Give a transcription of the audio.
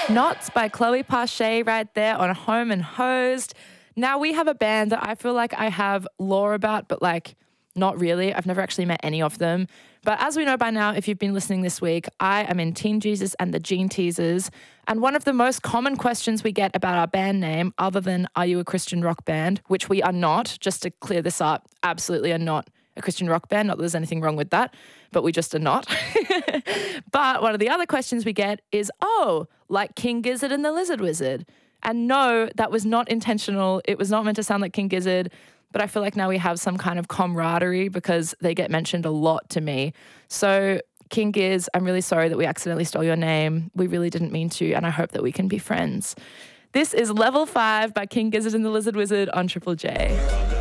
Knots by Chloe Pache right there on Home and Hosed. Now we have a band that I feel like I have lore about, but like not really. I've never actually met any of them. But as we know by now, if you've been listening this week, I am in Teen Jesus and the Gene Teasers. And one of the most common questions we get about our band name, other than are you a Christian rock band, which we are not, just to clear this up, absolutely are not a Christian rock band. Not that there's anything wrong with that, but we just are not. But one of the other questions we get is, oh, like King Gizzard and the Lizard Wizard. And no, that was not intentional. It was not meant to sound like King Gizzard. But I feel like now we have some kind of camaraderie because they get mentioned a lot to me. So King Giz, I'm really sorry that we accidentally stole your name. We really didn't mean to, and I hope that we can be friends. This is Level 5 by King Gizzard and the Lizard Wizard on Triple J.